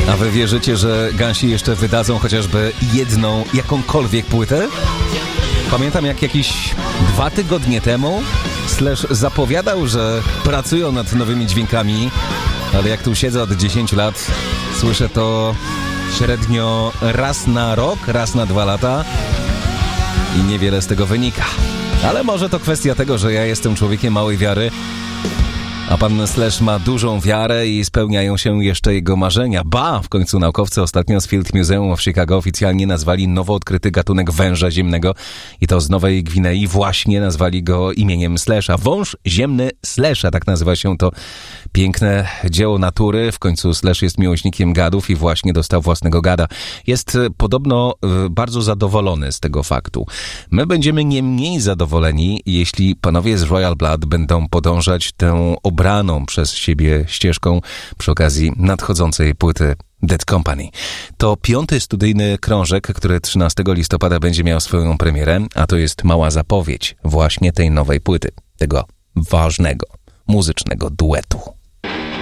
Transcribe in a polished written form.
A wy wierzycie, że Gansi jeszcze wydadzą chociażby jedną, jakąkolwiek płytę? Pamiętam, jak jakieś 2 tygodnie temu Slash zapowiadał, że pracują nad nowymi dźwiękami, ale jak tu siedzę od 10 lat, słyszę to średnio raz na rok, raz na 2 lata i niewiele z tego wynika. Ale może to kwestia tego, że ja jestem człowiekiem małej wiary, a pan Slash ma dużą wiarę i spełniają się jeszcze jego marzenia. Ba! W końcu naukowcy ostatnio z Field Museum w Chicago oficjalnie nazwali nowo odkryty gatunek węża ziemnego i to z Nowej Gwinei właśnie nazwali go imieniem Slasha. Wąż ziemny Slasha, tak nazywa się to piękne dzieło natury. W końcu Slash jest miłośnikiem gadów i właśnie dostał własnego gada. Jest podobno bardzo zadowolony z tego faktu. My będziemy nie mniej zadowoleni, jeśli panowie z Royal Blood będą podążać tę obraną przez siebie ścieżką przy okazji nadchodzącej płyty Dead Company. To 5. studyjny krążek, który 13 listopada będzie miał swoją premierę, a to jest mała zapowiedź właśnie tej nowej płyty, tego ważnego muzycznego duetu.